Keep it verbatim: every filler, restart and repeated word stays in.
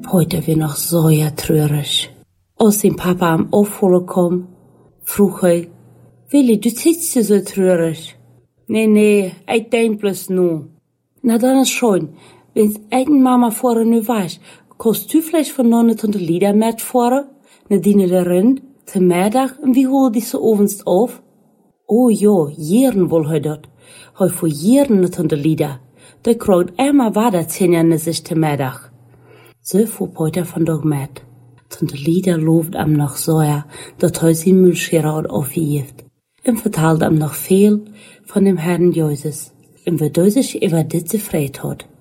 Heute wir noch so ja traurig. Als sein Papa am Aufholen kam, vroeg hij, Willi, du sitzt so traurig. Nee, nee, ich denk bloß nur. Na dann ist schon, wenn's eigen Mama vorher nu weiß, kannst du vielleicht von nonne tot de Lieder mit vorher, ne diene darin, zum Mittag, und wie hol die so ovens auf? Oh ja, jeren wohl hij dat. Hij vor jeren ne tot de Lieder. Der kriegt immer weiter zehn Jahre sich zum Mittag. So fuhr Peter von dort mit. Tot de Lieder lobt am noch so ja, dat hij sein Müllschere aufgehieft. Und vertelt am noch viel von dem Herrn Jesus. Und wie er sich über dit zufrieden hat.